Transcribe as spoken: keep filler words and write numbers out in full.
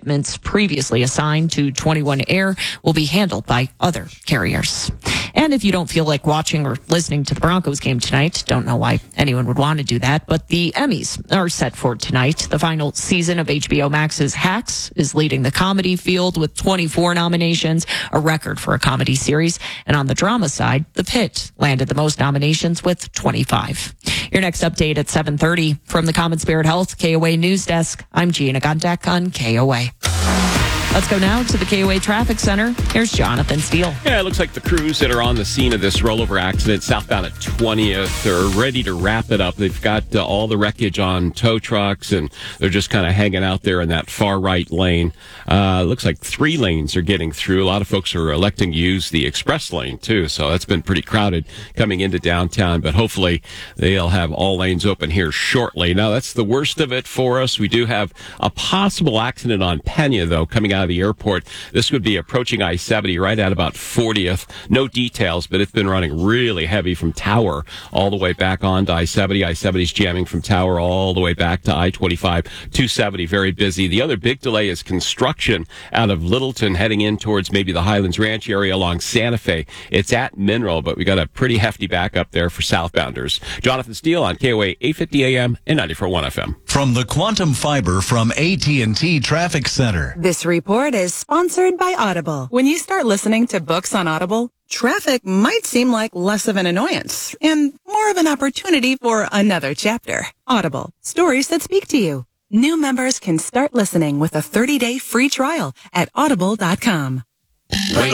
shipments previously assigned to twenty-one Air will be handled by other carriers. And if you don't feel like watching or listening to the Broncos game tonight, don't know why anyone would want to do that, but the Emmys are set for tonight. The final season of H B O Max's Hacks is leading the comedy field with twenty-four nominations, a record for a comedy series. And on the drama side, The Pitt landed the most nominations with twenty-five. Your next update at seven thirty from the Common Spirit Health K O A News Desk. I'm Gina Gondek on K O A. Let's go now to the K O A Traffic Center. Here's Jonathan Steele. Yeah, it looks like the crews that are on the scene of this rollover accident southbound at twentieth are ready to wrap it up. They've got uh, all the wreckage on tow trucks, and they're just kind of hanging out there in that far right lane. Uh, looks like three lanes are getting through. A lot of folks are electing to use the express lane, too, so that's been pretty crowded coming into downtown, but hopefully they'll have all lanes open here shortly. Now, that's the worst of it for us. We do have a possible accident on Pena, though, coming out of the airport. This would be approaching I seventy right at about fortieth. No details, but it's been running really heavy from Tower all the way back on to I seventy. I seventy's jamming from Tower all the way back to I twenty-five. two seventy, very busy. The other big delay is construction out of Littleton heading in towards maybe the Highlands Ranch area along Santa Fe. It's at Mineral, but we got a pretty hefty backup there for southbounders. Jonathan Steele on K O A eight fifty A M and ninety-four point one F M. From the Quantum Fiber from A T and T Traffic Center. This report is sponsored by Audible. When you start listening to books on Audible, traffic might seem like less of an annoyance and more of an opportunity for another chapter. Audible, stories that speak to you. New members can start listening with a thirty-day free trial at audible dot com.